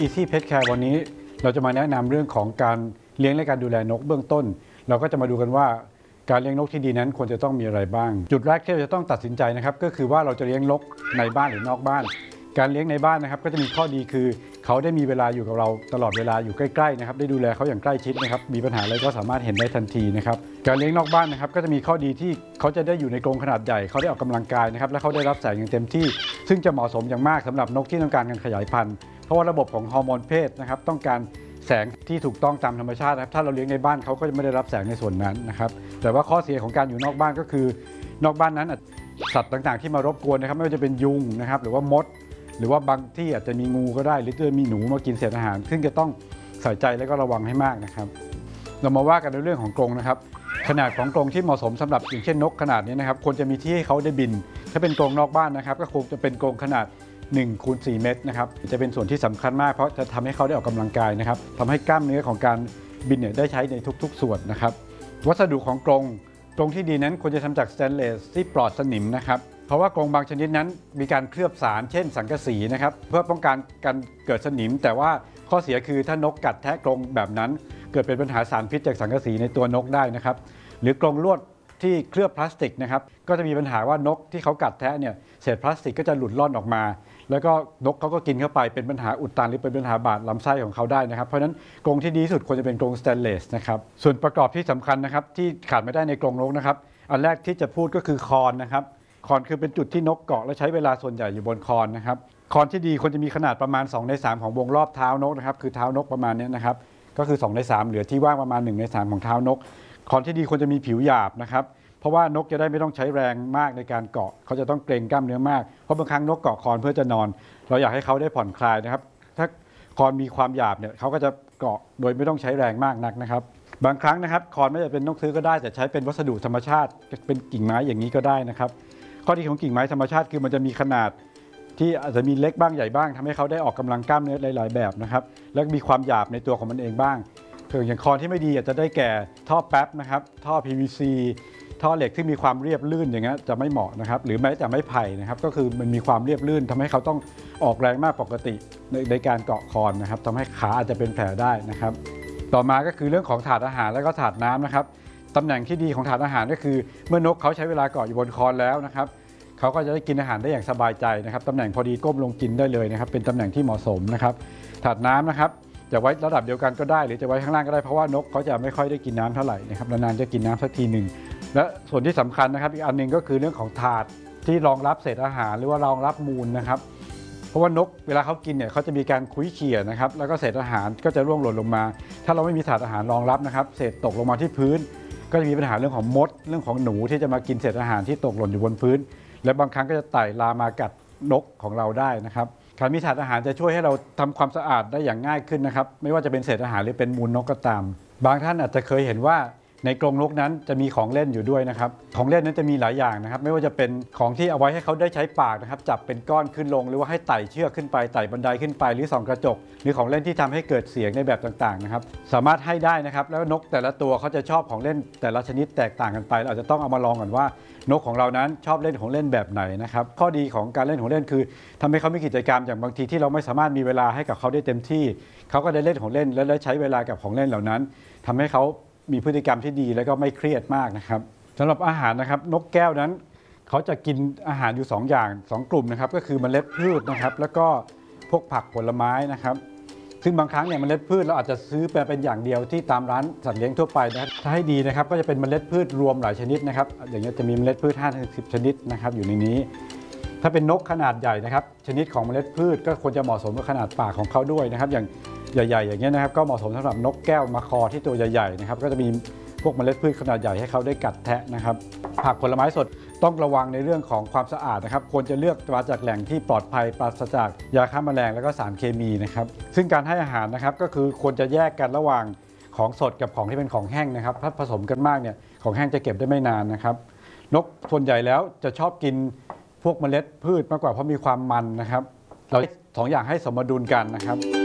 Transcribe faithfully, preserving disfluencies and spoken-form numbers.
Easy Pet Care วันนี้เราจะมาแนะนำเรื่องของการเลี้ยงและการดูแลนกเบื้องต้นเราก็จะมาดูกันว่าการเลี้ยงนกที่ดีนั้นควรจะต้องมีอะไรบ้างจุดแรกที่เราจะต้องตัดสินใจนะครับก็คือว่าเราจะเลี้ยงนกในบ้านหรือนอกบ้านการเลี้ยงในบ้านนะครับก็จะมีข้อดีคือเขาได้มีเวลาอยู่กับเราตลอดเวลาอยู่ใกล้ๆนะครับได้ดูแลเขาอย่างใกล้ชิดนะครับมีปัญหาอะไรก็สามารถเห็นได้ทันทีนะครับการเลี้ยงนอกบ้านนะครับก็จะมีข้อดีที่เขาจะได้อยู่ในกรงขนาดใหญ่เขาได้ออกกำลังกายนะครับและเขาได้รับแสงอย่างเต็มที่ซึ่งจะเหมาะสมอย่างมากสำหรับนกที่ต้องการการขยายพันธุ์เพราะว่าระบบของฮอร์โมนเพศนะครับต้องการแสงที่ถูกต้องตามธรรมชาตินะครับถ้าเราเลี้ยงในบ้านเขาก็จะไม่ได้รับแสงในส่วนนั้นนะครับแต่ว่าข้อเสียของการอยู่นอกบ้านก็คือนอกบ้านนั้นสัตว์ต่างๆที่มารบกวนนะครับไม่ว่าจะเป็นยุงนะครับหรือว่ามดหรือว่าบางที่อาจจะมีงูก็ได้หรือจะมีหนูมากินเศษอาหารซึ่งจะต้องใส่ใจและก็ระวังให้มากนะครับเรามาว่ากันในเรื่องของกรงนะครับขนาดของกรงที่เหมาะสมสำหรับอย่างเช่นนกขนาดนี้นะครับควรจะมีที่ให้เขาได้บินถ้าเป็นกรงนอกบ้านนะครับก็คงจะเป็นกรงขนาดหนึ่งคูณสี่เมตรนะครับจะเป็นส่วนที่สำคัญมากเพราะจะทำให้เขาได้ออกกำลังกายนะครับทำให้กล้ามเนื้อของการบินเนี่ยได้ใช้ในทุกๆส่วนนะครับวัสดุของกรงกรงที่ดีนั้นควรจะทำจากสแตนเลสที่ปลอดสนิมนะครับเพราะว่ากรงบางชนิดนั้นมีการเคลือบสารเช่นสังกะสีนะครับเพื่อป้องกันการเกิดสนิมแต่ว่าข้อเสียคือถ้านกกัดแทะกรงแบบนั้นเกิดเป็นปัญหาสารพิษจากสังกะสีในตัวนกได้นะครับหรือกรงลวดที่เคลือบพลาสติกนะครับก็จะมีปัญหาว่านกที่เขากัดแทะเนี่ยเศษพลาสติกก็จะหลุดล่อนออกมาแล้วก็นกเขาก็กินเข้าไปเป็นปัญหาอุดตันหรือเป็นปัญหาบาดลำไส้ของเขาได้นะครับเพราะฉะนั้นกรงที่ดีที่สุดควรจะเป็นกรงสแตนเลสนะครับส่วนประกอบที่สำคัญนะครับที่ขาดไม่ได้ในกรงนกนะครับอันแรกที่จะพูดก็คือคอนนะครับคอนคือเป็นจุดที่นกเกาะและใช้เวลาส่วนใหญ่อยู่บนคอนนะครับคอนที่ดีควรจะมีขนาดประมาณสองในสามของวงรอบเท้านกนะครับคือเท้านกประมาณนี้นะครับก็คือสองในสามเหลือที่ว่างประมาณหนึ่งในสามของเท้านกคอนที่ดีควรจะมีผิวหยาบนะครับเพราะว่านกจะได้ไม่ต้องใช้แรงมากในการเกาะเขาจะต้องเกรงกล้ามเนื้อมากเพราะบางครั้งนกเกาะคอนเพื่อจะนอนเราอยากให้เขาได้ผ่อนคลายนะครับถ้าคอนมีความหยาบเนี่ยเขาก็จะเกาะโดยไม่ต้องใช้แรงมากนักนะครับบางครั้งนะครับคอนไม่จำเป็นต้องซื้อก็ได้แต่ใช้เป็นวัสดุธรรมชาติเป็นกิ่งไม้อย่างนี้ก็ได้นะครับข้อดีของกิ่งไม้ธรรมชาติคือมันจะมีขนาดที่อาจจะมีเล็กบ้างใหญ่บ้างทำให้เขาได้ออกกำลังกล้ามเนื้อหลายๆแบบนะครับและมีความหยาบในตัวของมันเองบ้างอย่างคอนที่ไม่ดีอาจจะได้แก่ท่อแป๊บนะครับท่อ พี วี ซี ท่อเหล็กที่มีความเรียบลื่นอย่างเงี้ยจะไม่เหมาะนะครับหรือแม้แต่ไม้ไผ่นะครับก็คือมันมีความเรียบลื่นทำให้เขาต้องออกแรงมากปกติในในการเกาะคอนนะครับทำให้ขาอาจจะเป็นแผลได้นะครับต่อมาก็คือเรื่องของถาดอาหารและก็ถาดน้ำนะครับตำแหน่งที่ดีของถาดอาหารก็คือเมื่อนกเขาใช้เวลาเกาะอยู่บนคอนแล้วนะครับเขาก็จะได้กินอาหารได้อย่างสบายใจนะครับตำแหน่งพอดีก้มลงกินได้เลยนะครับเป็นตำแหน่งที่เหมาะสมนะครับถาดน้ำนะครับจะไว้ระดับเดียวกันก็ได้หรือจะไว้ข้างล่างก็ได้เพราะว่านกเขาจะไม่ค่อยได้กินน้ำเท่าไหร่นะครับนานๆจะกินน้ำสักทีหนึ่งและส่วนที่สำคัญนะครับอีกอันหนึ่งก็คือเรื่องของถาดที่รองรับเศษอาหารหรือว่ารองรับมูลนะครับเพราะว่านกเวลาเขากินเนี่ยเขาจะมีการคุ้ยเขี่ยนะครับแล้วก็เศษอาหารก็จะร่วงหล่นลงมาถ้าเราไม่มีถาดอาหารรองรับนะครับเศษตกลงมาที่พื้นก็จะมีปัญหาเรื่องของมดเรื่องของหนูที่จะมากินเศษอาหารที่ตกหล่นอยู่บนพื้นและบางครั้งก็จะไต่ลามากัดนกของเราได้นะครับการมีถาดอาหารจะช่วยให้เราทำความสะอาดได้อย่างง่ายขึ้นนะครับไม่ว่าจะเป็นเศษอาหารหรือเป็นมูลนกก็ตามบางท่านอาจจะเคยเห็นว่าในกรงนกนั้นจะมีของเล่นอยู่ด้วยนะครับของเล่นนั้นจะมีหลายอย่างนะครับไม่ว่าจะเป็นของที่เอาไว้ให้เขาได้ใช้ปากนะครับจับเป็นก้อนขึ้นลงหรือว่าให้ไต่เชือกขึ้นไปไต่บันไดขึ้นไปหรือส่องกระจกหรือของเล่นที่ทำให้เกิดเสียงในแบบต่างๆนะครับสามารถให้ได้นะครับแล้วนกแต่ละตัวเขาจะชอบของเล่นแต่ละชนิดแตกต่างกันไปเราอาจจะต้องเอามาลองก่อนว่านกของเรานั้นชอบเล่นของเล่นแบบไหนนะครับข้อดีของการเล่นของเล่นคือทำให้เขามีกิจกรรมอย่างบางทีที่เราไม่สามารถมีเวลาให้กับเขาได้เต็มที่เขาก็ได้เล่นของเล่นและได้ใช้เวลากับของเล่นเหล่านั้นทำให้เขามีพฤติกรรมที่ดีและก็ไม่เครียดมากนะครับสำหรับอาหารนะครับนกแก้วนั้นเขาจะกินอาหารอยู่สองอย่างสองกลุ่มนะครับก็คือเมล็ดพืชนะครับแล้วก็พวกผักผลไม้นะครับซึ่งบางครั้งเนี่ยเมล็ดพืชเราอาจจะซื้อไปเป็นอย่างเดียวที่ตามร้านสัตว์เลี้ยงทั่วไปนะครับถ้าให้ดีนะครับก็จะเป็นเมล็ดพืชรวมหลายชนิดนะครับอย่างเงี้ยจะมีเมล็ดพืชห้าถึงสิบชนิดนะครับอยู่ในนี้ถ้าเป็นนกขนาดใหญ่นะครับชนิดของเมล็ดพืชก็ควรจะเหมาะสมกับขนาดปากของเขาด้วยนะครับอย่างใหญ่ๆอย่างเงี้ยนะครับก็เหมาะสมสำหรับนกแก้วมาคอที่ตัวใหญ่ๆนะครับก็จะมีพวกเมล็ดพืชขนาดใหญ่ให้เขาได้กัดแทะนะครับผักผลไม้สดต้องระวังในเรื่องของความสะอาดนะครับควรจะเลือกมาจากแหล่งที่ปลอดภัยปราศจากยาฆ่าแมลงและก็สารเคมีนะครับซึ่งการให้อาหารนะครับก็คือควรจะแยกกันระหว่างของสดกับของที่เป็นของแห้งนะครับถ้าผสมกันมากเนี่ยของแห้งจะเก็บได้ไม่นานนะครับนกส่วนใหญ่แล้วจะชอบกินพวกเมล็ดพืชมากกว่าเพราะมีความมันนะครับเราสองอย่างให้สมดุลกันนะครับ